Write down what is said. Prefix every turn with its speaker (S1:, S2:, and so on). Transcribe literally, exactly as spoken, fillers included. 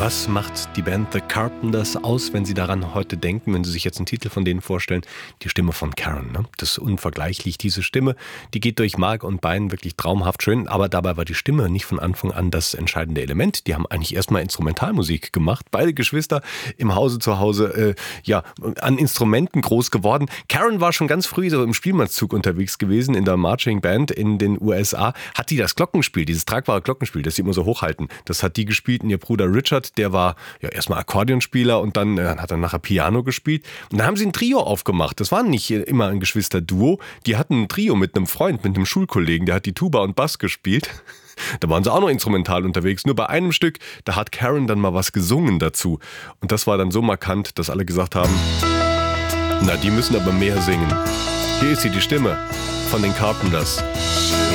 S1: Was macht die Band The Carpenters aus, wenn Sie daran heute denken, wenn Sie sich jetzt einen Titel von denen vorstellen? Die Stimme von Karen, ne? Das ist unvergleichlich. Diese Stimme, die geht durch Mark und Bein wirklich traumhaft schön, aber dabei war die Stimme nicht von Anfang an das entscheidende Element. Die haben eigentlich erstmal Instrumentalmusik gemacht. Beide Geschwister im Hause zu Hause, äh, ja, an Instrumenten groß geworden. Karen war schon ganz früh so im Spielmannszug unterwegs gewesen, in der Marching Band in den U S A. Hat die das Glockenspiel, dieses tragbare Glockenspiel, das sie immer so hochhalten, das hat die gespielt und ihr Bruder Richard, der war ja erstmal Akkordeonspieler und dann äh, hat er nachher Piano gespielt. Und dann haben sie ein Trio aufgemacht. Das war nicht immer ein Geschwisterduo. Die hatten ein Trio mit einem Freund, mit einem Schulkollegen, der hat die Tuba und Bass gespielt. Da waren sie auch noch instrumental unterwegs. Nur bei einem Stück, da hat Karen dann mal was gesungen dazu. Und das war dann so markant, dass alle gesagt haben, na, die müssen aber mehr singen. Hier ist sie, die Stimme von den Carpenters.